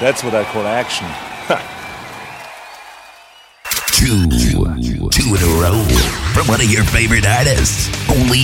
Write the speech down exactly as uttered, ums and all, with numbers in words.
That's what I call action. Two, two in a row from one of your favorite artists. Only